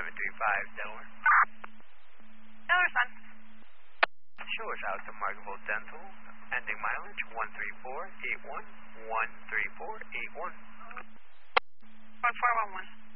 Delaware. Delaware, son. Show us out to Margaret Dental, ending mileage 13481, 13481. 1411.